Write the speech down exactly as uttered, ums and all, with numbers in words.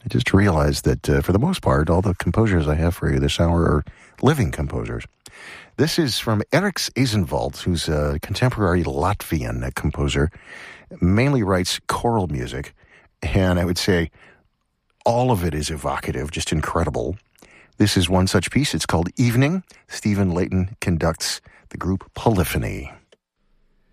I just realized that uh, for the most part, all the composers I have for you this hour are living composers. This is from Eriks Eisenwald, who's a contemporary Latvian composer, mainly writes choral music, and I would say all of it is evocative, just incredible. This is one such piece. It's called Evening. Stephen Layton conducts the group Polyphony.